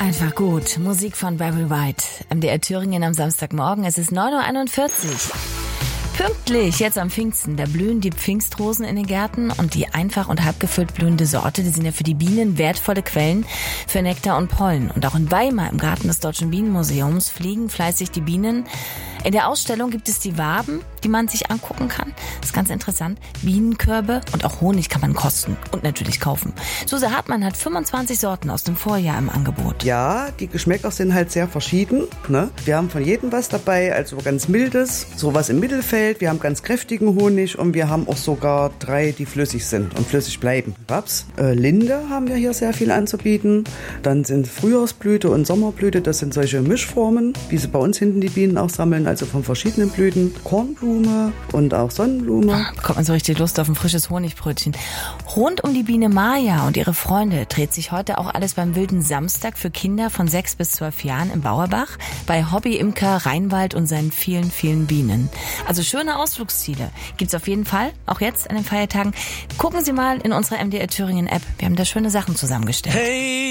Einfach gut. Musik von Barry White. MDR Thüringen am Samstagmorgen. Es ist 9:41 Uhr. Pünktlich, jetzt am Pfingsten, da blühen die Pfingstrosen in den Gärten und die einfach und halb gefüllt blühende Sorte, die sind ja für die Bienen wertvolle Quellen für Nektar und Pollen. Und auch in Weimar im Garten des Deutschen Bienenmuseums fliegen fleißig die Bienen. In der Ausstellung gibt es die Waben, die man sich angucken kann. Das ist ganz interessant. Bienenkörbe und auch Honig kann man kosten und natürlich kaufen. Suse Hartmann hat 25 Sorten aus dem Vorjahr im Angebot. Ja, die Geschmäcker sind halt sehr verschieden. Ne? Wir haben von jedem was dabei, also ganz mildes, sowas im Mittelfeld. Wir haben ganz kräftigen Honig und wir haben auch sogar 3, die flüssig sind und flüssig bleiben. Raps, Linde haben wir hier sehr viel anzubieten. Dann sind Frühjahrsblüte und Sommerblüte, das sind solche Mischformen, wie sie bei uns hinten die Bienen auch sammeln, also von verschiedenen Blüten. Kornblume und auch Sonnenblume. Bekommt man so richtig Lust auf ein frisches Honigbrötchen. Rund um die Biene Maja und ihre Freunde dreht sich heute auch alles beim Wilden Samstag für Kinder von 6 bis 12 Jahren im Bauerbach bei Hobbyimker Reinwald und seinen vielen, vielen Bienen. Also schöne Ausflugsziele gibt's auf jeden Fall, auch jetzt an den Feiertagen. Gucken Sie mal in unserer MDR Thüringen App. Wir haben da schöne Sachen zusammengestellt. Hey!